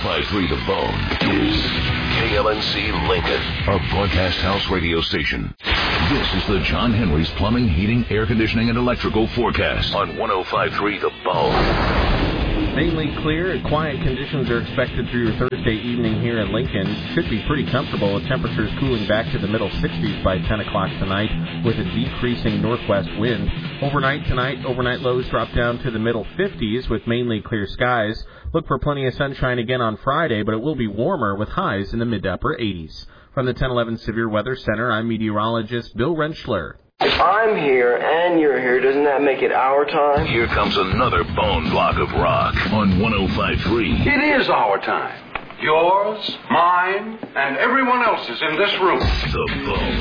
105.3 The Bone is KLNC Lincoln, a broadcast house radio station. This is the John Henry's Plumbing, Heating, Air Conditioning, and Electrical forecast on 105.3 The Bone. Mainly clear and quiet conditions are expected through your Thursday evening here in Lincoln. Should be pretty comfortable with temperatures cooling back to the middle 60s by 10 o'clock tonight with a decreasing northwest wind. Overnight tonight, overnight lows drop down to the middle 50s with mainly clear skies. Look for plenty of sunshine again on Friday, but it will be warmer with highs in the mid to upper 80s. From the 1011 Severe Weather Center, I'm meteorologist Bill Rentschler. If I'm here and you're here, doesn't that make it our time? Here comes another bone block of rock on 105.3. It is our time. Yours, mine, and everyone else's in this room. The Bone.